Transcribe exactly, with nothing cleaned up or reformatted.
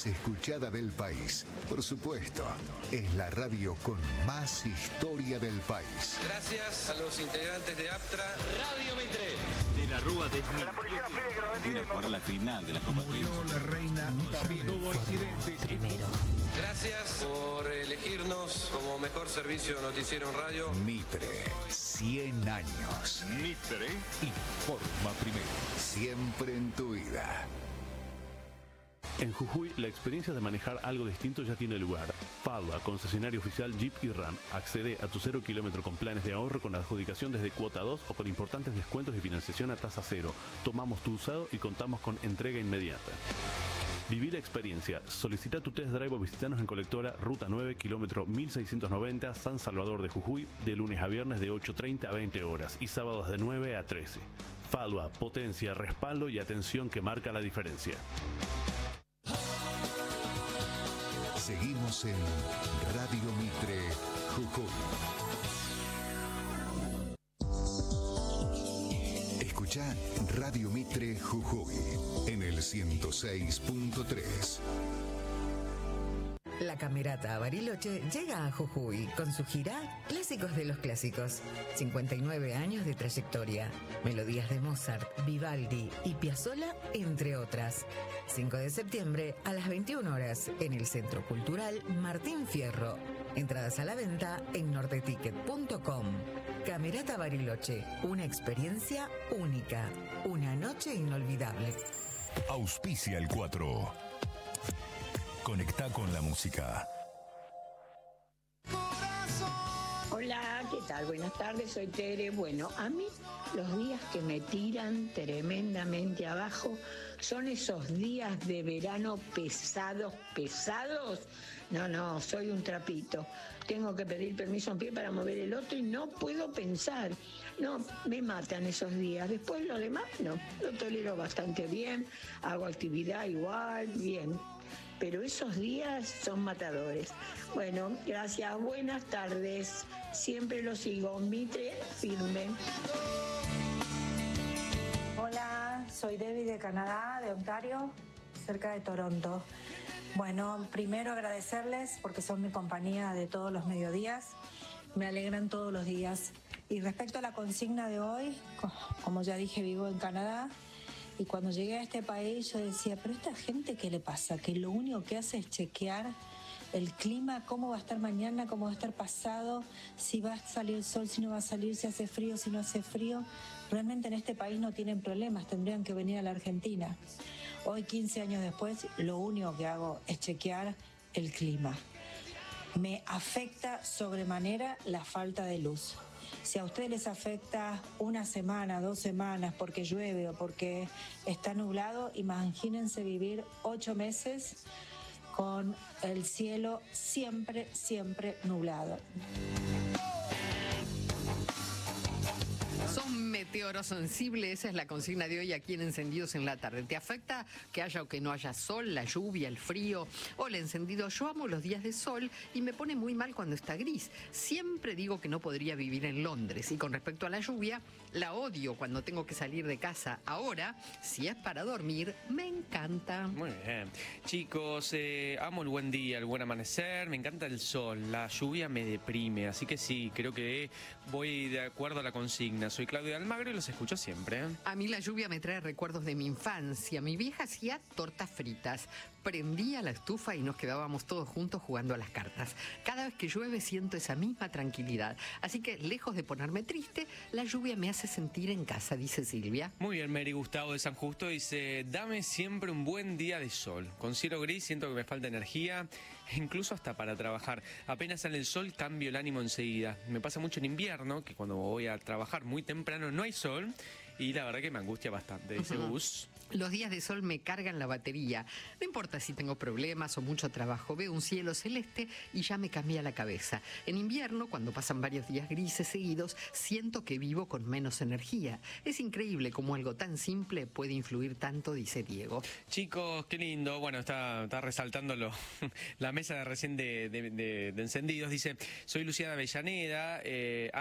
más escuchada del país. Por supuesto, es la radio con más historia del país. Gracias a los integrantes de APTRA. Radio Mitre. De la Rúa de La policía pide que lo retiren. por la final de la Copa Murió la reina Isabel. Tuvo accidente primero. Gracias por elegirnos como mejor servicio noticiero en radio. Mitre, cien años. Mitre informa primero. Siempre en tu vida. En Jujuy, la experiencia de manejar algo distinto ya tiene lugar. Falua, concesionario oficial Jeep y Ram. Accede a tu cero kilómetro con planes de ahorro con adjudicación desde cuota dos o con importantes descuentos de financiación a tasa cero. Tomamos tu usado y contamos con entrega inmediata. Viví la experiencia. Solicita tu test drive o visitanos en Colectora, Ruta nueve, kilómetro mil seiscientos noventa, San Salvador de Jujuy, de lunes a viernes de ocho treinta a veinte horas y sábados de nueve a trece. Falua, potencia, respaldo y atención que marca la diferencia. Seguimos en Radio Mitre, Jujuy. Escucha Radio Mitre Jujuy en el ciento seis punto tres. La Camerata Bariloche llega a Jujuy con su gira Clásicos de los Clásicos. cincuenta y nueve años de trayectoria. Melodías de Mozart, Vivaldi y Piazzolla, entre otras. cinco de septiembre a las veintiuna horas en el Centro Cultural Martín Fierro. Entradas a la venta en nordeticket punto com. Camerata Bariloche, una experiencia única. Una noche inolvidable. Auspicia el cuatro. Conecta con la música. Hola, ¿qué tal? Buenas tardes, soy Tere. Bueno, a mí los días que me tiran tremendamente abajo son esos días de verano pesados, pesados. No, no, soy un trapito. Tengo que pedir permiso a un pie para mover el otro y no puedo pensar. No, me matan esos días. Después lo demás, no, lo tolero bastante bien, hago actividad igual, bien. Pero esos días son matadores. Bueno, gracias, buenas tardes. Siempre lo sigo, Mitre firme. Hola, soy Debbie de Canadá, de Ontario, cerca de Toronto. Bueno, primero agradecerles porque son mi compañía de todos los mediodías. Me alegran todos los días. Y respecto a la consigna de hoy, como ya dije, vivo en Canadá. Y cuando llegué a este país yo decía, pero esta gente, ¿qué le pasa? Que lo único que hace es chequear el clima, cómo va a estar mañana, cómo va a estar pasado, si va a salir el sol, si no va a salir, si hace frío, si no hace frío. Realmente en este país no tienen problemas, tendrían que venir a la Argentina. Hoy, quince años después, lo único que hago es chequear el clima. Me afecta sobremanera la falta de luz. Si a ustedes les afecta una semana, dos semanas, porque llueve o porque está nublado, imagínense vivir ocho meses con el cielo siempre, siempre nublado. Son meteorosensibles, esa es la consigna de hoy aquí en Encendidos en la Tarde. ¿Te afecta que haya o que no haya sol, la lluvia, el frío o el encendido? Yo amo los días de sol y me pone muy mal cuando está gris. Siempre digo que no podría vivir en Londres. Y con respecto a la lluvia, la odio cuando tengo que salir de casa. Ahora, si es para dormir, me encanta. Muy bien. Chicos, eh, amo el buen día, el buen amanecer, me encanta el sol. La lluvia me deprime, así que sí, creo que voy de acuerdo a la consigna. Soy Claudio Almagro y los escucho siempre. A mí la lluvia me trae recuerdos de mi infancia. Mi vieja hacía tortas fritas. Prendía la estufa y nos quedábamos todos juntos jugando a las cartas. Cada vez que llueve siento esa misma tranquilidad. Así que, lejos de ponerme triste, la lluvia me hace sentir en casa, dice Silvia. Muy bien, Mary Gustavo de San Justo dice, dame siempre un buen día de sol. Con cielo gris siento que me falta energía, incluso hasta para trabajar. Apenas sale el sol cambio el ánimo enseguida. Me pasa mucho en invierno, que cuando voy a trabajar muy temprano no hay sol y la verdad que me angustia bastante, dice Uh-huh. Gus. Los días de sol me cargan la batería. No importa si tengo problemas o mucho trabajo, veo un cielo celeste y ya me cambia la cabeza. En invierno, cuando pasan varios días grises seguidos, siento que vivo con menos energía. Es increíble cómo algo tan simple puede influir tanto, dice Diego. Chicos, qué lindo. Bueno, está, está resaltando lo, la mesa de recién de, de, de, de encendidos. Dice, soy Lucía de Avellaneda. Eh,